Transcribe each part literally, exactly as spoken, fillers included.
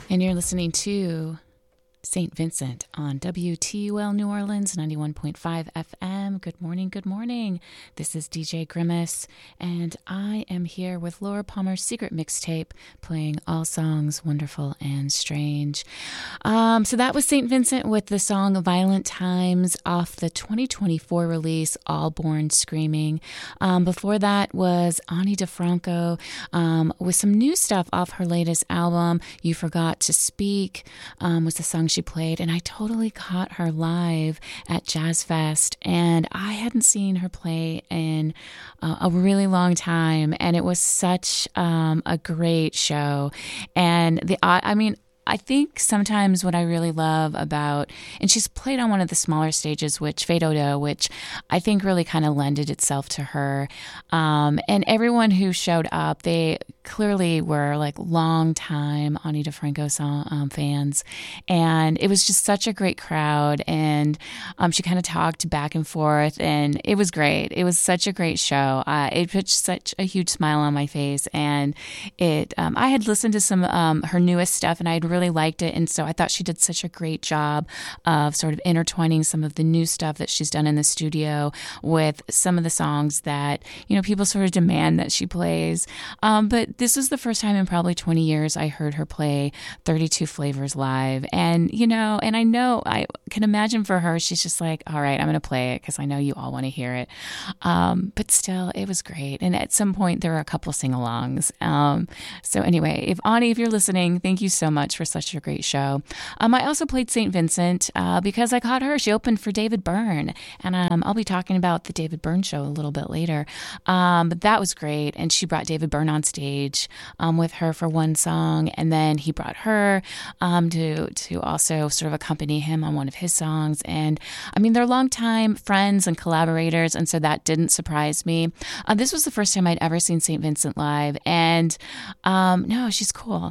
And you're listening to Saint Vincent on W T U L New Orleans, ninety-one point five F M. Good morning, good morning. This is D J Grimace, and I am here with Laura Palmer's Secret Mixtape, playing all songs wonderful and strange. Um, so that was Saint Vincent with the song Violent Times off the twenty twenty-four release, All Born Screaming. Um, before that was Ani DiFranco um, with some new stuff off her latest album, You Forgot to Speak, um, was the song she played, and I totally caught her live at Jazz Fest, and I hadn't seen her play in uh, a really long time, and it was such um, a great show. And the I, I mean I think sometimes what I really love about, and she's played on one of the smaller stages, which Fade Odo, which I think really kind of lended itself to her. Um, and everyone who showed up, they clearly were like long time Ani DiFranco song, um, fans. And it was just such a great crowd. And um, she kind of talked back and forth, and it was great. It was such a great show. Uh, it put such a huge smile on my face. And it, um, I had listened to some um, her newest stuff, and I'd really really liked it, and so I thought she did such a great job of sort of intertwining some of the new stuff that she's done in the studio with some of the songs that, you know, people sort of demand that she plays. Um, but this was the first time in probably twenty years I heard her play thirty-two Flavors live, and you know, and I know I can imagine for her, she's just like, all right, I'm going to play it because I know you all want to hear it. Um, but still, it was great, and at some point there were a couple sing-alongs. Um, so anyway, if Ani, if you're listening, thank you so much for such a great show. Um, I also played Saint Vincent uh, because I caught her. She opened for David Byrne, and um, I'll be talking about the David Byrne show a little bit later. Um, but that was great, and she brought David Byrne on stage um, with her for one song, and then he brought her um, to to also sort of accompany him on one of his songs. And I mean, they're longtime friends and collaborators, and so that didn't surprise me. Uh, this was the first time I'd ever seen Saint Vincent live, and um, no, she's cool.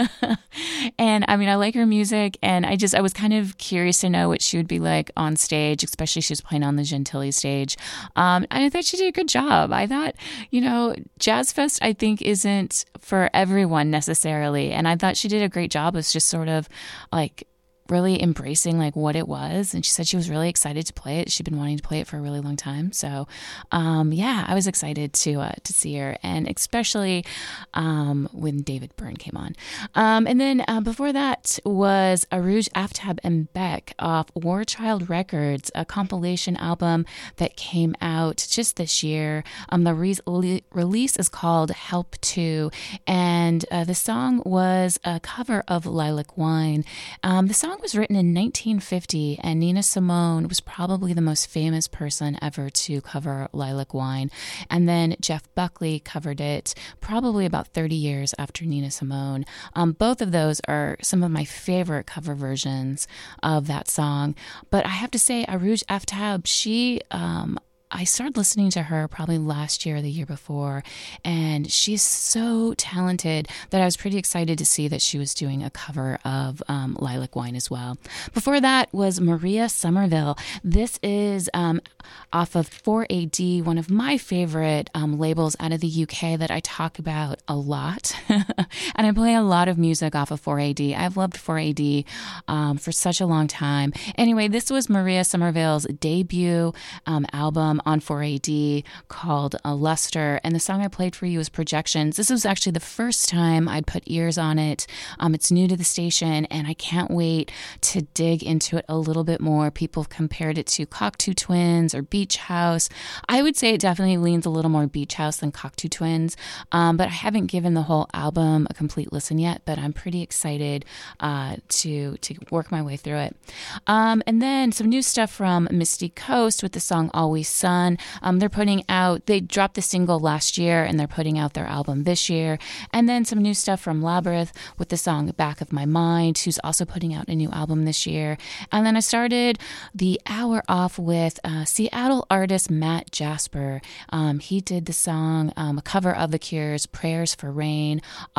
And I mean, I like her music, and I just, I was kind of curious to know what she would be like on stage, especially she was playing on the Gentilly stage. Um, and I thought she did a good job. I thought, you know, Jazz Fest, I think, isn't for everyone necessarily. And I thought she did a great job of just sort of like really embracing like what it was, and she said she was really excited to play it. She'd been wanting to play it for a really long time, so um, yeah, I was excited to uh, to see her, and especially um, when David Byrne came on. Um, and then uh, before that was Arooj Aftab and Beck off War Child Records, a compilation album that came out just this year. Um, the re- le- release is called Help To, and uh, the song was a cover of Lilac Wine. Um, the song was written in nineteen fifty, and Nina Simone was probably the most famous person ever to cover Lilac Wine. And then Jeff Buckley covered it probably about thirty years after Nina Simone. Um, both of those are some of my favorite cover versions of that song. But I have to say, Arooj Aftab, she... Um, I started listening to her probably last year or the year before, and she's so talented that I was pretty excited to see that she was doing a cover of um, Lilac Wine as well. Before that was Maria Somerville. This is um, off of four A D, one of my favorite um, labels out of the U K that I talk about a lot. And I play a lot of music off of four A D. I've loved four A D um, for such a long time. Anyway, this was Maria Somerville's debut um, album on four A D called uh, Luster, and the song I played for you is Projections. This was actually the first time I'd put ears on it. Um, it's new to the station, and I can't wait to dig into it a little bit more. People have compared it to Cocteau Twins or Beach House. I would say it definitely leans a little more Beach House than Cocteau Twins, um, but I haven't given the whole album a complete listen yet, but I'm pretty excited uh, to, to work my way through it. Um, and then some new stuff from Misty Coast with the song Always Sun. Um, they're putting out, they dropped the single last year, and they're putting out their album this year. And then some new stuff from Labyrinth with the song Back of My Mind, who's also putting out a new album this year. And then I started the hour off with uh, Seattle artist Matt Jasper. Um, he did the song, um, a cover of The Cure's Prayers for Rain, off his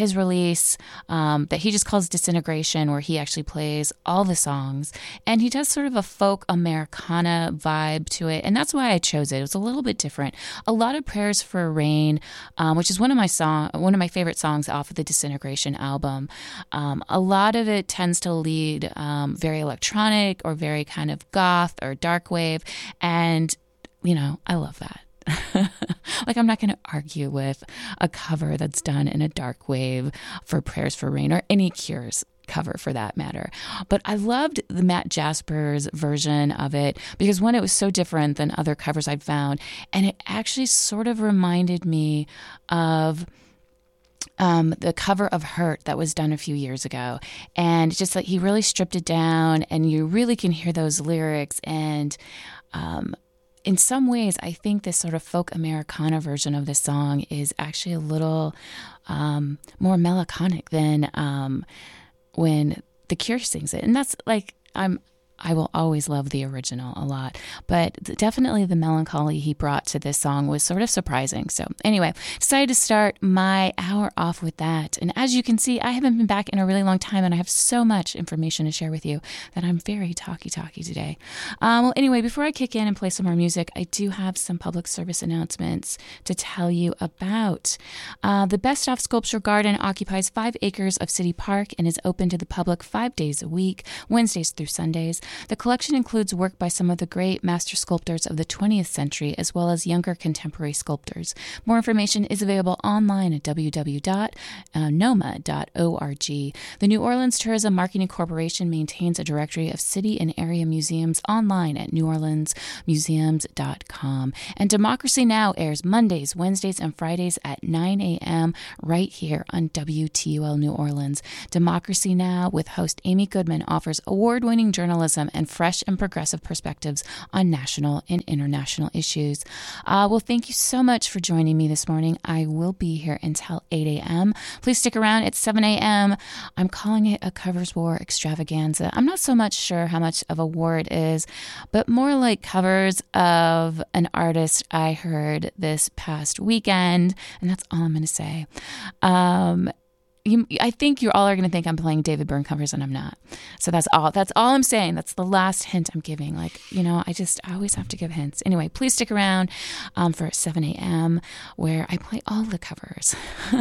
his release um, that he just calls Disintegration, where he actually plays all the songs. And he does sort of a folk Americana vibe to it. And that's why I chose it. It was a little bit different. A lot of Prayers for Rain, um, which is one of my song, one of my favorite songs off of the Disintegration album. Um, a lot of it tends to lead um, very electronic or very kind of goth or dark wave. And, you know, I love that. Like, I'm not going to argue with a cover that's done in a dark wave for Prayers for Rain or any Cure's cover for that matter. But I loved the Matt Jasper's version of it because, one, it was so different than other covers I'd found. And it actually sort of reminded me of Um, the cover of Hurt that was done a few years ago. And just like he really stripped it down, and you really can hear those lyrics. And um, in some ways, I think this sort of folk Americana version of this song is actually a little um, more melancholic than um, when The Cure sings it. And that's like, I'm I will always love the original a lot, but definitely the melancholy he brought to this song was sort of surprising. So anyway, decided to start my hour off with that. And as you can see, I haven't been back in a really long time, and I have so much information to share with you that I'm very talky-talky today. Um, well, anyway, before I kick in and play some more music, I do have some public service announcements to tell you about. Uh, the Best Off Sculpture Garden occupies five acres of City Park and is open to the public five days a week, Wednesdays through Sundays. The collection includes work by some of the great master sculptors of the twentieth century, as well as younger contemporary sculptors. More information is available online at w w w dot noma dot org. The New Orleans Tourism Marketing Corporation maintains a directory of city and area museums online at new orleans museums dot com. And Democracy Now! Airs Mondays, Wednesdays, and Fridays at nine a.m. right here on W T U L New Orleans. Democracy Now! With host Amy Goodman offers award-winning journalism and fresh and progressive perspectives on national and international issues. Uh, well, thank you so much for joining me this morning. I will be here until eight a.m. Please stick around at seven a.m. I'm calling it a Covers War extravaganza. I'm not so much sure how much of a war it is, but more like covers of an artist I heard this past weekend, and that's all I'm going to say. Um, You, I think you all are going to think I'm playing David Byrne covers, and I'm not. So that's all. That's all I'm saying. That's the last hint I'm giving. Like, you know, I just I always have to give hints. Anyway, please stick around um, for seven a.m. where I play all the covers.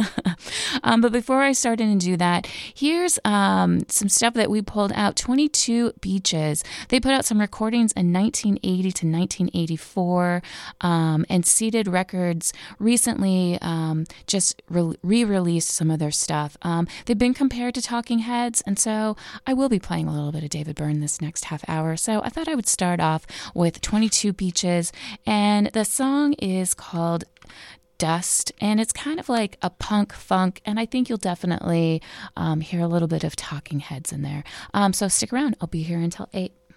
um, but before I start in and do that, here's um, some stuff that we pulled out. twenty-two Beaches. They put out some recordings in nineteen eighty to nineteen eighty-four, um, and Seated Records recently um, just re- re-released some of their stuff. Um, they've been compared to Talking Heads, and so I will be playing a little bit of David Byrne this next half hour. So I thought I would start off with twenty-two Beaches, and the song is called Dust, and it's kind of like a punk funk, and I think you'll definitely um, hear a little bit of Talking Heads in there. Um, so stick around. I'll be here until eight.